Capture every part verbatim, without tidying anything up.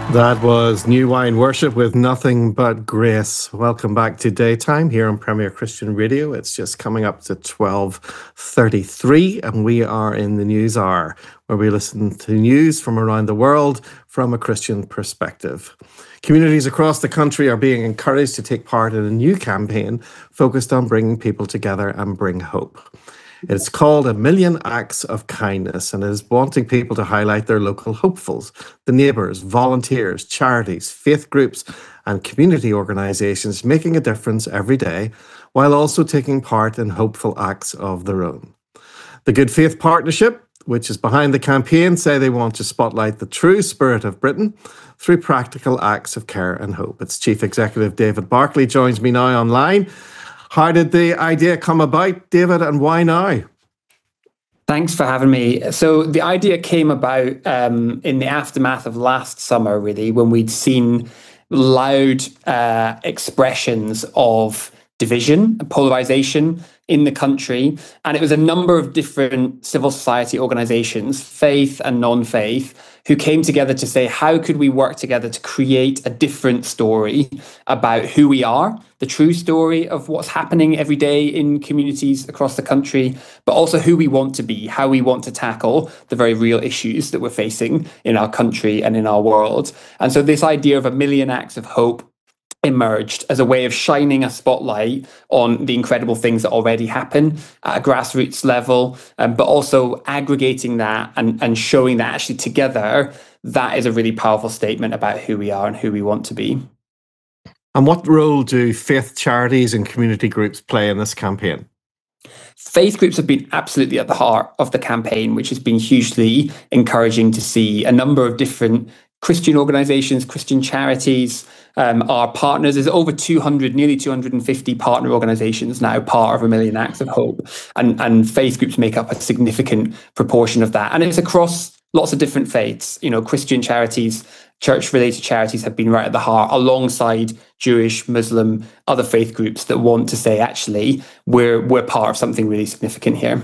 That was New Wine Worship with Nothing But Grace. Welcome back to Daytime here on Premier Christian Radio. It's just coming up to twelve thirty-three and we are in the News Hour, where we listen to news from around the world from a Christian perspective. Communities across the country are being encouraged to take part in a new campaign focused on bringing people together and bring hope. It's called A Million Acts of Kindness and is wanting people to highlight their local hopefuls, the neighbours, volunteers, charities, faith groups and community organisations making a difference every day while also taking part in hopeful acts of their own. The Good Faith Partnership, which is behind the campaign, say they want to spotlight the true spirit of Britain through practical acts of care and hope. Its Chief Executive David Barclay joins me now online. How did the idea come about, David, and why now? Thanks for having me. So the idea came about um, in the aftermath of last summer, really, when we'd seen loud uh, expressions of division, polarization in the country. And it was a number of different civil society organizations, faith and non-faith, who came together to say, how could we work together to create a different story about who we are, the true story of what's happening every day in communities across the country, but also who we want to be, how we want to tackle the very real issues that we're facing in our country and in our world. And so this idea of a million acts of hope emerged as a way of shining a spotlight on the incredible things that already happen at a grassroots level, um, but also aggregating that and, and showing that actually together, that is a really powerful statement about who we are and who we want to be. And what role do faith charities and community groups play in this campaign? Faith groups have been absolutely at the heart of the campaign, which has been hugely encouraging to see. A number of different Christian organizations, Christian charities, um, are partners. There's over two hundred, nearly two hundred fifty partner organizations now part of A Million Acts of Hope. And, and faith groups make up a significant proportion of that. And it's across lots of different faiths. You know, Christian charities, church-related charities have been right at the heart, alongside Jewish, Muslim, other faith groups that want to say, actually, we're we're part of something really significant here.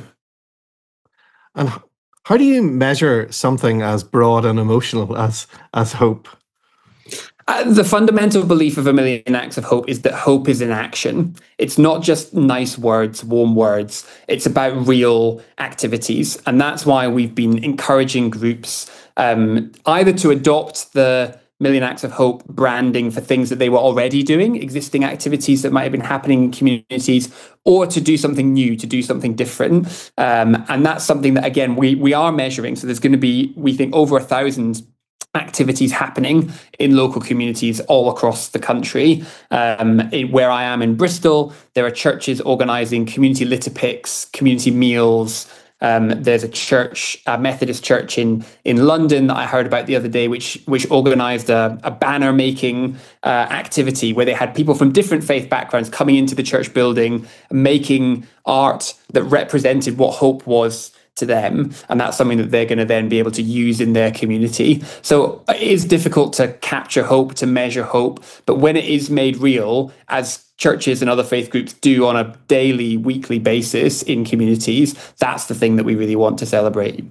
And how do you measure something as broad and emotional as as hope? Uh, the fundamental belief of A Million Acts of Hope is that hope is in action. It's not just nice words, warm words. It's about real activities. And that's why we've been encouraging groups um, either to adopt the Million Acts of Hope branding for things that they were already doing, existing activities that might have been happening in communities, or to do something new, to do something different. Um, and that's something that, again, we, we are measuring. So there's going to be, we think, over a thousand activities happening in local communities all across the country. Um, in, where I am in Bristol, there are churches organising community litter picks, community meals. Um, there's a church, a Methodist church in in London that I heard about the other day, which which organised a, a banner making uh, activity where they had people from different faith backgrounds coming into the church building, making art that represented what hope was to them, and that's something that they're going to then be able to use in their community. So it is difficult to capture hope, to measure hope, but when it is made real, as churches and other faith groups do on a daily, weekly basis in communities, that's the thing that we really want to celebrate.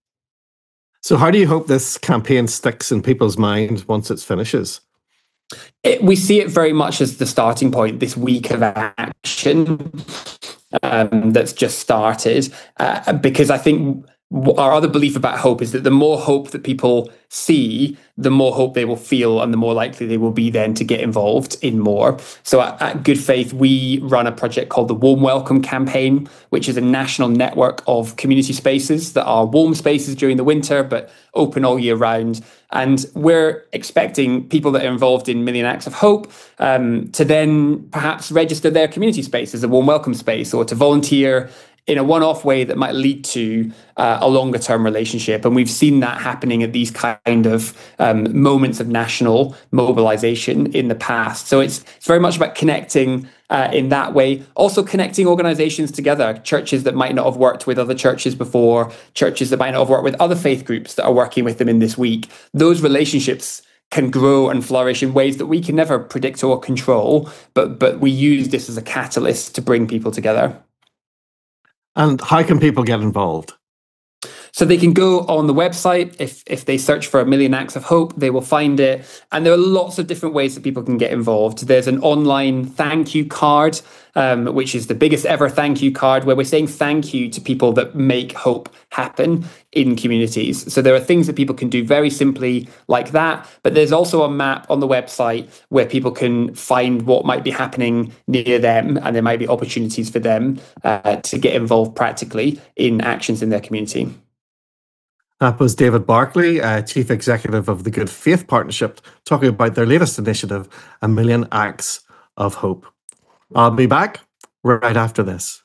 So how do you hope this campaign sticks in people's minds once it finishes? It, we see it very much as the starting point, this week of action um, that's just started, uh, because I think our other belief about hope is that the more hope that people see, the more hope they will feel and the more likely they will be then to get involved in more. So at, at Good Faith, we run a project called the Warm Welcome Campaign, which is a national network of community spaces that are warm spaces during the winter, but open all year round. And we're expecting people that are involved in Million Acts of Hope um, to then perhaps register their community space as a warm welcome space, or to volunteer in a one-off way that might lead to uh, a longer-term relationship. And we've seen that happening at these kind of um, moments of national mobilization in the past. So it's, it's very much about connecting uh, in that way. Also connecting organizations together, churches that might not have worked with other churches before, churches that might not have worked with other faith groups that are working with them in this week. Those relationships can grow and flourish in ways that we can never predict or control, but but we use this as a catalyst to bring people together. And how can people get involved? So they can go on the website. If if they search for A Million Acts of Hope, they will find it. And there are lots of different ways that people can get involved. There's an online thank you card, um, which is the biggest ever thank you card, where we're saying thank you to people that make hope happen in communities. So there are things that people can do very simply like that. But there's also a map on the website where people can find what might be happening near them, and there might be opportunities for them uh, to get involved practically in actions in their community. That was David Barclay, uh, Chief Executive of the Good Faith Partnership, talking about their latest initiative, A Million Acts of Hope. I'll be back right after this.